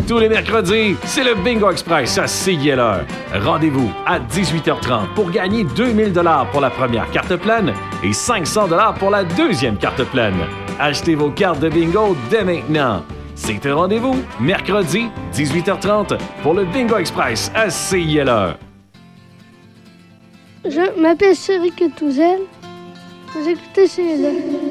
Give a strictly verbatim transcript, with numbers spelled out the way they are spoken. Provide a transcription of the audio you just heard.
Tous les mercredis, c'est le Bingo Express à C I L E. Rendez-vous à dix-huit heures trente pour gagner deux mille dollars pour la première carte pleine et cinq cents dollars pour la deuxième carte pleine. Achetez vos cartes de bingo dès maintenant. C'est un rendez-vous, mercredi, dix-huit heures trente, pour le Bingo Express à C I L E. Je m'appelle Cédric Touzel. Vous écoutez C I L E.